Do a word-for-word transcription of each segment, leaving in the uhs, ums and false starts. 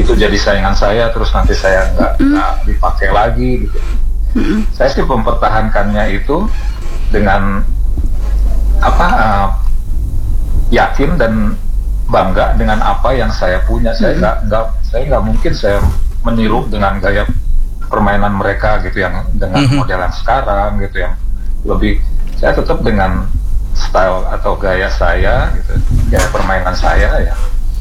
itu jadi saingan saya, terus nanti saya nggak nggak mm. dipakai lagi gitu. Mm-hmm. Saya sih mempertahankannya itu dengan apa uh, yakin dan bangga dengan apa yang saya punya. Saya nggak mm-hmm. nggak saya nggak mungkin saya meniru dengan gaya permainan mereka gitu yang dengan mm-hmm. model yang sekarang gitu yang lebih. Saya tetap dengan style atau gaya saya gitu, gaya permainan saya ya.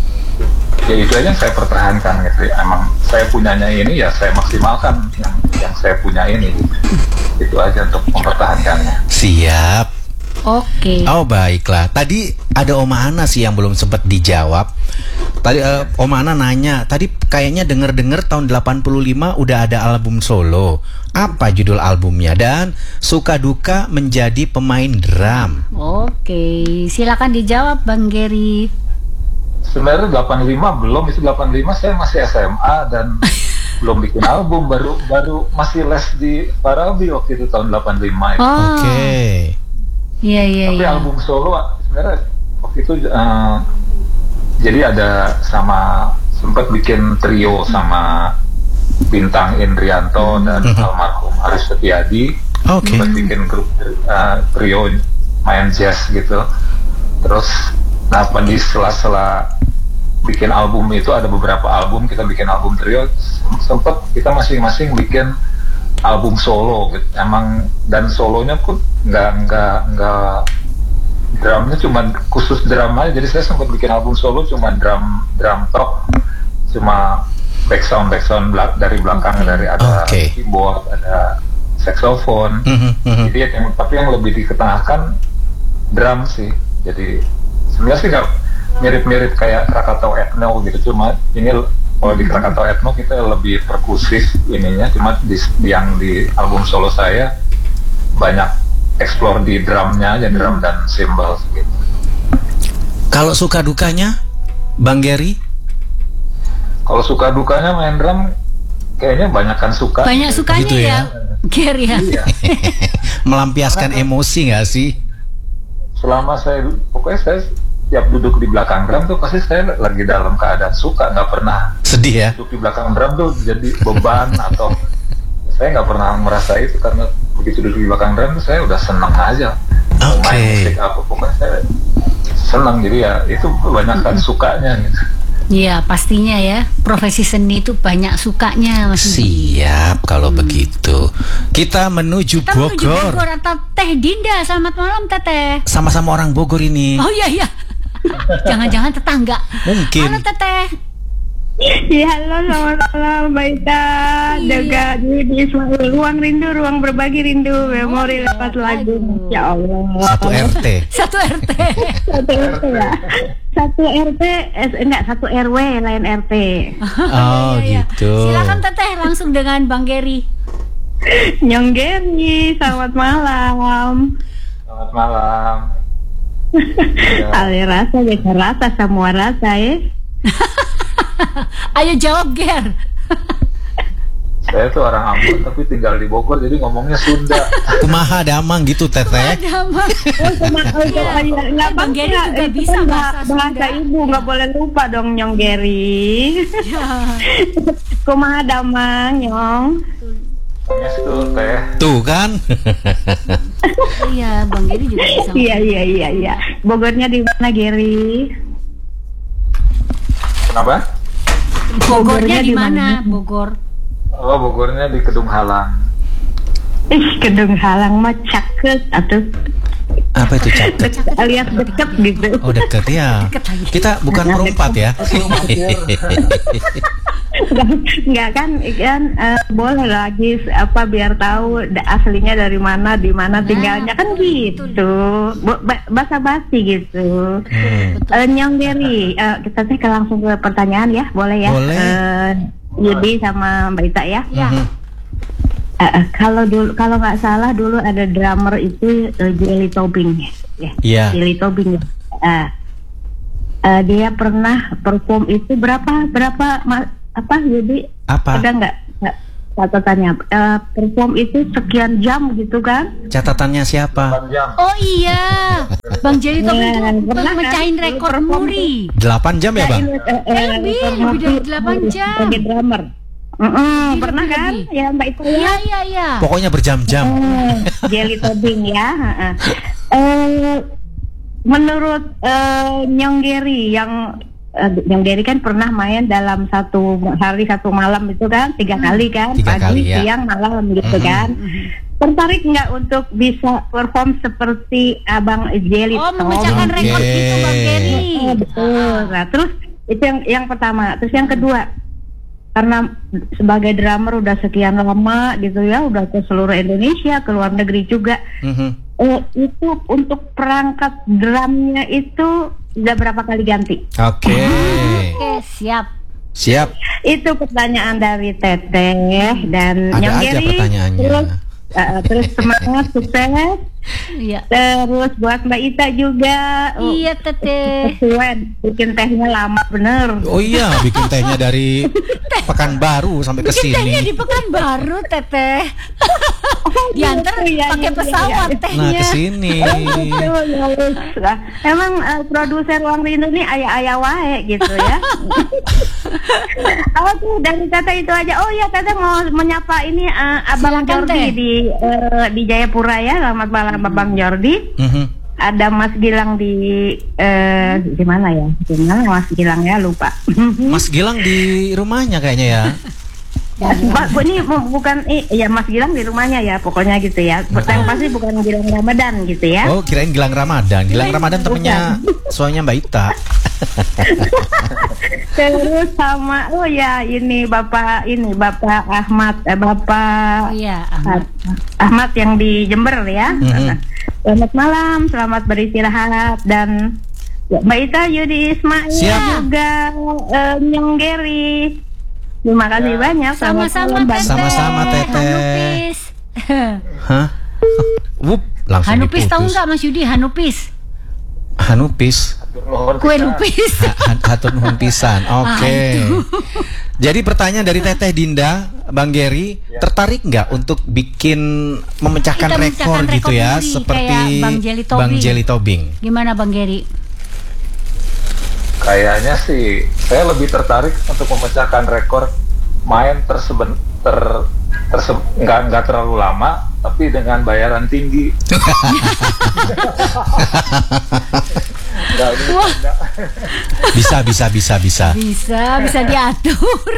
Ya itu aja yang saya pertahankan gitu. Emang saya punyanya ini ya saya maksimalkan yang yang saya punya ini gitu. Itu aja untuk mempertahankannya. Siap. Oke. Oh baiklah. Tadi ada Oma Ana sih yang belum sempat dijawab. Tadi uh, Oma Ana nanya, tadi kayaknya denger-denger tahun delapan puluh lima udah ada album solo. Apa judul albumnya dan suka duka menjadi pemain drum? Oke, silakan dijawab Bang Gary. Sebenarnya delapan puluh lima belum, itu delapan puluh lima saya masih S M A dan belum bikin album, baru baru masih les di Parabi waktu itu tahun delapan puluh lima itu. Oh. Oke. Okay. Iya iya Tapi ya. album solo sebenarnya waktu itu uh, jadi ada sama sempat bikin trio sama Bintang Indrianto hmm. dan almarhum Aris Setiadi. Oke. Okay. Sempat bikin grup uh, trio main jazz gitu. Terus nah di sela-sela bikin album itu ada beberapa album, kita bikin album trio, sempet kita masing-masing bikin album solo gitu. Emang dan solonya pun nggak nggak nggak drumnya cuma khusus drum aja, jadi saya sempat bikin album solo cuma drum drum top, cuma background background belak dari belakang, okay. dari ada okay. keyboard, ada saxophone, mm-hmm, mm-hmm. jadi yang tapi yang lebih diketengahkan drum sih. Jadi sebenarnya sih nggak mirip-mirip kayak Krakatau Ethno gitu, cuma ini kalau di Krakatau Ethno kita lebih perkusif ininya, cuma di, yang di album solo saya banyak explore di drumnya aja, drum dan cymbal gitu. Kalau suka dukanya Bang Gary? Kalau suka dukanya main drum kayaknya banyakkan suka. Banyak sukanya gitu ya, Gary ya. Iya. Melampiaskan karena emosi nggak sih? Selama saya, pokoknya saya tiap duduk di belakang drum tuh pasti saya lagi dalam keadaan suka, nggak pernah sedih ya. Duduk di belakang drum tuh jadi beban atau saya nggak pernah merasa itu, karena begitu duduk di belakang drum tuh saya udah senang aja. Oke. Okay. Main musik apa pokoknya saya senang, jadi ya itu kebanyakan sukanya gitu. Iya pastinya ya, profesi seni itu banyak sukanya Mas. Siap kalau hmm. begitu. Kita menuju Kita Bogor. menuju Bogor atau Teh Dinda. Selamat malam Teteh. Sama-sama orang Bogor ini. Oh iya iya. Jangan-jangan tetangga. Mungkin. Halo Teteh. Iya halo, selamat malam Mbak Ita, Jaga di Ismail. Ruang rindu, ruang berbagi rindu, memori oh, lewat lagu. Ya Allah. Satu R T. Satu R T. Satu R T ya. Satu R T, eh, enggak satu R W lain R T. Oh iya, gitu. Iya. Silakan Teteh langsung dengan Bang Gary. Nyong Gary, selamat malam. Selamat malam. Ale rasa, beda rasa, semua rasa ya. Ayo jawab Ger. Saya tuh orang Ambon tapi tinggal di Bogor, jadi ngomongnya Sunda. Kumaha damang gitu Teteh. Damang. Oh, kumaha ya. Enggak Bang Gary juga bisa bahasa Sunda. Bahasa ibu enggak boleh lupa dong Nyong Gary. Kumaha damang Nyong. Yes, tuh Teh. Tuh kan. Iya, Bang Gary juga bisa. Iya iya iya iya. Bogornya di mana Gary? Kenapa? Bogornya di mana? Bogor. Oh, Bogornya di Kedung Halang. Ih, Kedung Halang mah caket atau apa itu caket? Alias deket gitu. Oh deket ya. Deket kita bukan perempat ya. Enggak kan, kan uh, boleh lagi apa biar tahu aslinya dari mana, di mana tinggalnya, kan gitu. Basa-basi gitu. Hmm. Uh, Nyong Gary, uh, kita sih langsung ke pertanyaan ya, boleh ya? Boleh. Uh, Yudi sama Mbak Ita ya. Ya. Hmm. Uh, uh, kalau dulu kalau nggak salah dulu ada drummer itu uh, Jelly Tobing ya. Yeah. Jelly Tobing. Uh, uh, dia pernah perform itu berapa berapa ma- apa jadi apa? Ada nggak? catatannya uh, perform itu sekian jam gitu kan. Catatannya siapa? delapan jam. Oh iya, Bang Jelly Tobing Nah, itu pernah kan? mecahin rekor muri. delapan jam ya, Bang? Eh, Eh, lebih, lebih dari delapan jam. Sebagai drummer. Mm-mm, Lebih, pernah lebih, kan? lebih. Ya Mbak itu Iya ya. iya iya. Pokoknya berjam-jam. Eh, Jelly Tobing ya. heeh. Eh, menurut eh, Nyong Geri yang uh, Nyong Geri kan pernah main dalam satu hari satu malam itu kan tiga kali kan, Tiga pagi, kali, ya. siang, malam gitu Mhm. kan. Tertarik nggak untuk bisa perform seperti Abang Jelly Oh, Tobing? memecahkan Oke. rekor gitu Bang Geri. Eh, betul. Nah, terus itu yang yang pertama. Terus yang kedua, karena sebagai drummer udah sekian lama gitu ya, udah ke seluruh Indonesia, ke luar negeri juga. Mhm. Eh, itu untuk perangkat drumnya itu udah berapa kali ganti? Oke. Oke, siap. Siap. Itu pertanyaan dari Teteh dan Ada Nyong aja Geri. pertanyaannya. Terus, eh, terus semangat, sukses. Iya. Terus buat Mbak Ita juga. Oh, Iya, Teteh. Kesuwen, bikin tehnya lama bener. Oh iya, bikin tehnya dari Pekanbaru sampai ke Bikin tehnya di sini. Pekanbaru, Teteh. Diantar Iya, pakai iya, pesawat iya. tehnya. Nah, ke sini. Betul, ya wes. Nah, emang eh, produser Ruang Rindu ini ayah-ayah wae gitu ya. Oh tuh dari Teteh itu aja. Oh ya Teteh mau menyapa ini eh, Abang Silakan, Jordi Teh. di eh, di Jayapura ya. Selamat malam Abang Jordi. Mhm. Ada Mas Gilang di eh di mana ya? Di mana Mas Gilang ya lupa. Mas Gilang di rumahnya kayaknya ya. Pak, bu, ini bu- bukan eh, ya Mas Gilang di rumahnya ya pokoknya gitu ya. Yang pasti bukan Gilang Ramadan gitu ya. Oh, kirain Gilang Ramadan. Gilang Ramadan temennya suaminya Mbak Ita. Terus sama oh ya ini Bapak ini Bapak Ahmad eh, Bapak Oh iya, Ahmad. Ahmad yang di Jember ya. Mhm. Selamat malam, selamat beristirahat dan ya, Mbak Ita Yudi Ismail Siap. juga eh, Nyong Geri. Terima kasih banyak. Selamat Sama-sama malam, Bang. Teteh. Sama-sama, Teteh. Hanupis. Hah? Wup, langsung Hanupis tahu diputus. nggak Mas Yudi? Hanupis. Hanupis. Nuhun Kue pisan. lupis. Ha- ha- Hatur nuhun pisan. Oke. Jadi pertanyaan dari Teteh Dinda, Bang Geri, tertarik nggak untuk bikin memecahkan Kita rekor memecahkan gitu rekor ya, muri, seperti kayak Bang Jelly Tobing. Bang Jelly Tobing? Gimana Bang Geri? Kayaknya sih saya lebih tertarik untuk memecahkan rekor main terseben ter terse nggak nggak terlalu lama tapi dengan bayaran tinggi. Nggak, Wah. nggak. Bisa, bisa, bisa, bisa. Bisa, bisa diatur.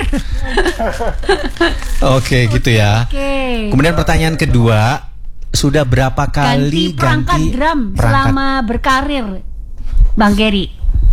Oke, gitu ya. Oke. Kemudian pertanyaan kedua, sudah berapa kali Ganti perangkat ganti drum perangkat? selama berkarir, Bang Geri?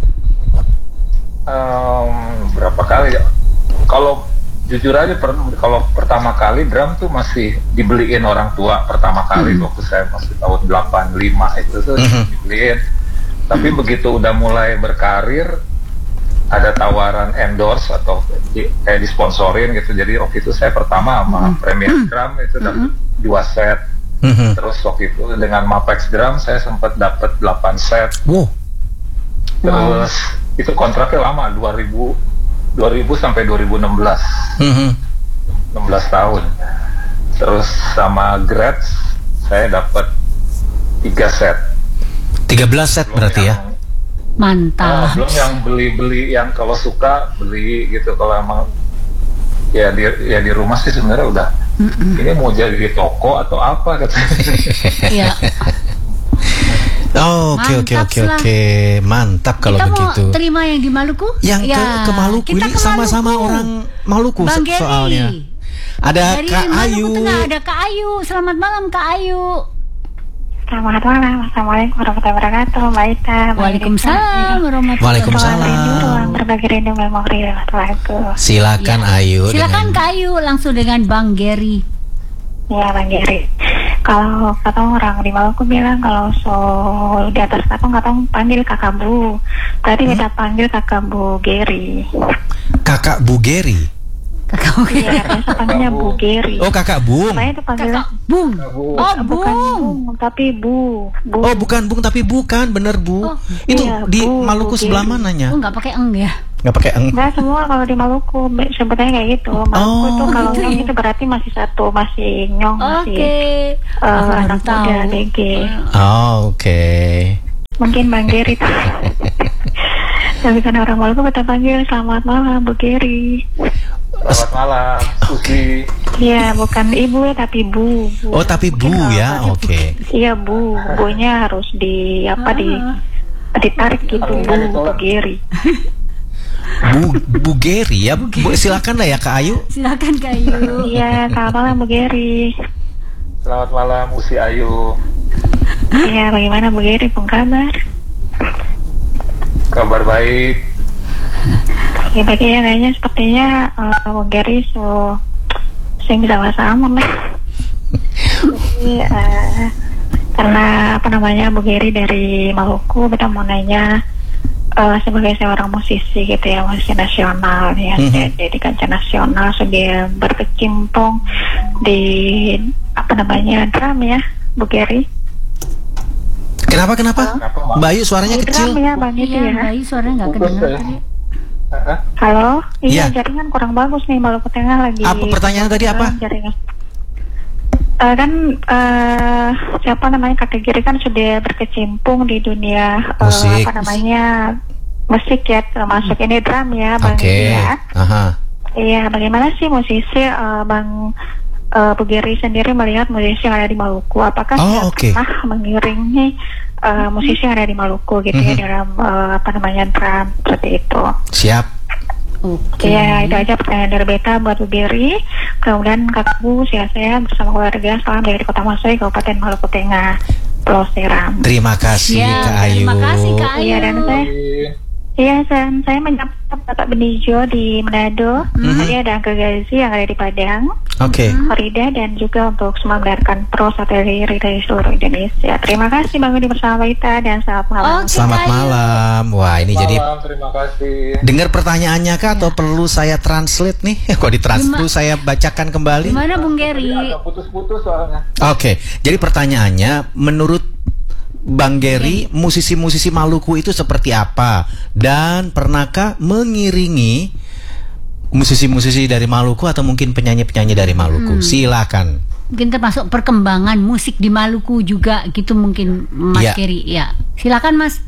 Em, berapa kali ya? Kalau jujur aja per, kalau pertama kali drum tuh masih dibeliin orang tua pertama kali waktu saya masih tahun delapan puluh lima itu tuh Mhm. dibeliin. Tapi begitu udah mulai berkarir ada tawaran endorse atau di, kayak disponsorin gitu. Jadi waktu itu saya pertama sama Premier Drum itu dapat dua set. Mhm. Terus waktu itu dengan Mapex Drum saya sempat dapat delapan set. Wow. Terus itu kontraknya lama dua ribu dua ribu sampai dua ribu enam belas. Mhm. enam belas tahun. Terus sama Gretsch saya dapat tiga set. tiga belas set Belum berarti ya. yang- ah, Mantap. belum yang beli-beli yang kalau suka beli gitu, kalau emang ya di ya di rumah sih sebenarnya udah ini mau jadi di toko atau apa katanya. Iya. Oh, oke oke Mantap oke lah. oke. Mantap kalau Kita begitu. mau terima yang di Maluku? Yang ke, Ya, ke Maluku kita ini ke sama-sama Maluku. orang Maluku Bang so- Geri. soalnya. Ada Dari Kak Maluku Ayu. Tengah ada Kak Ayu. Selamat malam Kak Ayu. Selamat malam. Assalamualaikum warahmatullahi wabarakatuh. Mbak Ita. Mbak Waalaikumsalam warahmatullahi Waalaikumsalam. wabarakatuh. Ruang berbagi rindu memori lagu. Silakan Ayu. Silakan dengan- Kak Ayu langsung dengan Bang Geri. Ya Bang Geri. Kalau kata orang di Maluku bilang kalau so di atas patung katong panggil kakak Bu. Tadi kita panggil kakak Bu Geri. Kakak Bu Geri. Kakak Iya, biasa panggilnya Bu Geri. Oh, Kakak Bung. Saya itu panggilnya Kakak Bung. Bu. Oh, bukan Bung. Bung, tapi Bu. Bu. Oh, bukan Bung tapi bukan, bener Bu. Oh, Itu iya, di Bu, Maluku Bu sebelah Geri. mananya? Oh, nggak pakai eng ya? Nggak pakai eng. Enggak, semua kalau di Maluku be- sebetulnya kayak gitu. Maluku Oh, tuh kalau gitu eng ya. itu berarti masih satu, masih nyong, Oke. masih eh, Aku baru anak tahu. muda D G. Oh, oke. Mungkin Bang Geri tuh. Tapi kan orang Maluku kita panggil selamat malam Bu Geri. Selamat malam, Susi. Iya, bukan ibu ya tapi bu. Bu. Oh, tapi Bu Mungkin, ya, uh, oke. Iya bu, bunya harus di apa di ditarik gitu bu, Bu Geri. Bu Bu Geri ya. Bu, silakan lah ya Kak Ayu. Silakan Kak Ayu. Iya, selamat malam Bu Geri. Selamat malam, Usi Ayu. Iya, bagaimana Bu Geri, pun kabar? Kabar baik. Ya, bagi ya kayaknya sepertinya uh, Bu Geri so sing bisa bahasa Ambon nih. Jadi, uh, karena apa namanya Bu Geri dari Maluku, kita mau nanya uh, sebagai seorang musisi gitu ya, musisi nasional ya, Mhm. jadi di kancah nasional sudah berkecimpung di apa namanya drum ya, Bu Geri. Kenapa kenapa? Kenapa, Mak? Mbak Ayu suaranya Di kecil. drum ya Bang itu Iya, ya. Mbak Ayu suaranya nggak Putus kedengar ya. tadi. Hah? Halo, iya Iya. jaringan kurang bagus nih Maluku Tengah lagi. Apa pertanyaannya tadi apa? Jaringan. Eh, kan eh, siapa namanya Kakek Giri kan sudah berkecimpung di dunia eh, Musik. apa namanya musik ya, termasuk ini drum ya Bang Oke. Giri ya. Aha. Iya, bagaimana sih musisi eh, Bang eh, Bu Giri sendiri melihat musisi yang ada di Maluku? Apakah Oh, sudah oke. pernah mengiringi eh, musisi yang ada di Maluku gitu ya Mhm. dalam eh, apa namanya drum seperti itu? Siap. Oke. Iya, itu aja pertanyaan dari Beta buat Bu Giri. Kemudian kakak Bu, sehat-sehat bersama keluarga. Salam dari Kota Masoi, Kabupaten Maluku Tengah, Pulau Seram. Terima kasih Siap, Kak Ayu. terima kasih, Kak Ayu. Iya, dan saya, iya, dan saya menyapa Bapak Benijo di Manado. Mhm. Tadi ada Angga Gazi yang ada di Padang, Oke. Florida, dan juga untuk semua mendengarkan Pro Satelit dari seluruh Indonesia. Terima kasih Bang Udi bersama Beta dan selamat malam. Oke. Selamat Kak Ayu. malam. Wah, ini jadi Malam, terima kasih. dengar pertanyaannya Kak atau perlu saya translate nih? Kok ditranslate Gima- saya bacakan kembali? Gimana Bung Tadi Geri? agak putus-putus soalnya. Oke, jadi pertanyaannya menurut Bang Geri, musisi-musisi Maluku itu seperti apa? Dan pernahkah mengiringi musisi-musisi dari Maluku atau mungkin penyanyi-penyanyi dari Maluku? Hmm. Silakan. Mungkin termasuk perkembangan musik di Maluku juga gitu mungkin Mas Iya. Geri. Ya. Silakan Mas.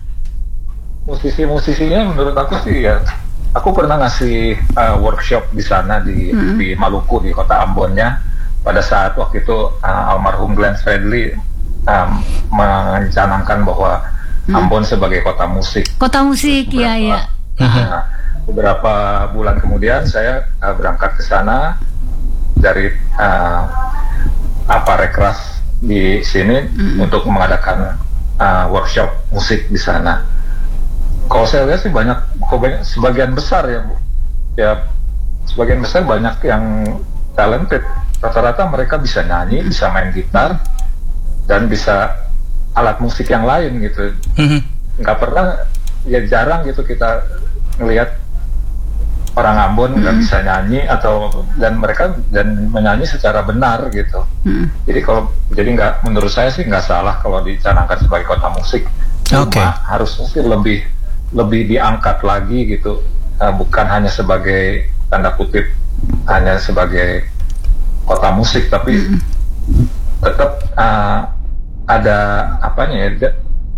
Musisi-musisinya menurut aku sih ya, aku pernah ngasih uh, workshop di sana di Mm-mm. di Maluku, di kota Ambonnya, pada saat waktu itu uh, almarhum Glenn Fredly um, mencanangkan bahwa Ambon sebagai kota musik. Kota musik ya ya. Nah, beberapa bulan kemudian saya uh, berangkat ke sana dari uh, apa rekras di sini untuk mengadakan uh, workshop musik di sana. Kalau saya lihat sih banyak, kok banyak, sebagian besar ya Bu, ya sebagian besar banyak yang talented. Rata-rata mereka bisa nyanyi, bisa main gitar, dan bisa alat musik yang lain gitu. Mhm. Nggak pernah, ya jarang gitu kita ngelihat orang Ambon nggak bisa nyanyi atau dan mereka dan menyanyi secara benar gitu. Mm. Jadi kalau jadi nggak, menurut saya sih nggak salah kalau dicanangkan sebagai kota musik. Cuma Oke. harusnya sih lebih lebih diangkat lagi gitu. Uh, bukan hanya sebagai tanda kutip hanya sebagai kota musik, tapi tetap uh, ada apanya ya, da-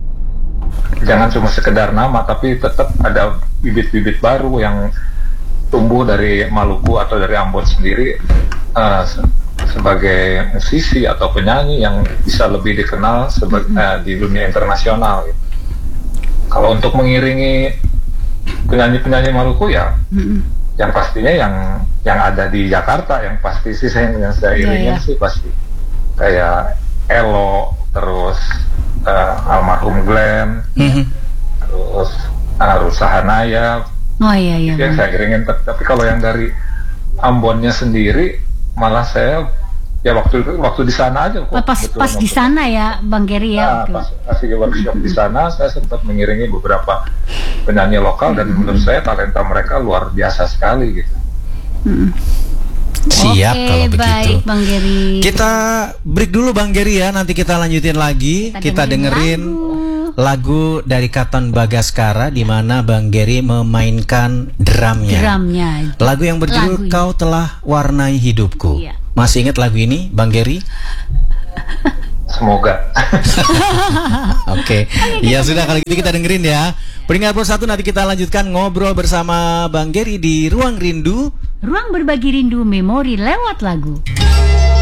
jangan cuma sekedar nama, tapi tetap ada bibit-bibit baru yang tumbuh dari Maluku atau dari Ambon sendiri uh, se- sebagai musisi atau penyanyi yang bisa lebih dikenal seba- uh, di dunia internasional gitu. Kalau untuk mengiringi penyanyi-penyanyi Maluku ya Mm-mm. yang pastinya yang yang ada di Jakarta, yang pasti sih saya yang saya Iya, iringin iya. sih pasti kayak Elo, terus uh, almarhum Glenn, Mhm. terus uh, Rusa Hanaya, Oh iya iya. itu yang saya iringin. Tapi tapi kalau yang dari Ambonnya sendiri malah saya ya waktu itu waktu di sana aja kok. Pas kebetulan pas di waktu- sana ya Bang Geri Nah, ya. pas kasih workshop di sana, saya sempat mengiringi beberapa penyanyi lokal dan menurut saya talenta mereka luar biasa sekali gitu. Siap Oke, kalau begitu. baik Bang Geri. Kita break dulu Bang Geri ya, nanti kita lanjutin lagi. Kita, dengerin lagu. lagu dari Katon Bagaskara di mana Bang Gary memainkan drumnya. Drumnya. Lagu yang berjudul Lagu ini. Kau Telah Warnai Hidupku. Iya. Masih ingat lagu ini, Bang Gary? Semoga. Oke, ya sudah kalau gitu kita dengerin ya. Pendengar Pro satu, nanti kita lanjutkan ngobrol bersama Bang Gary di Ruang Rindu. Ruang berbagi rindu memori lewat lagu.